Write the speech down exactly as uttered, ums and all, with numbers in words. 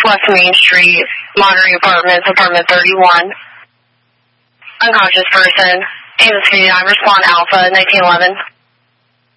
West Main Street, Monterey Apartments, apartment thirty-one. Unconscious person. Amos fifty-nine, respond Alpha, nineteen eleven.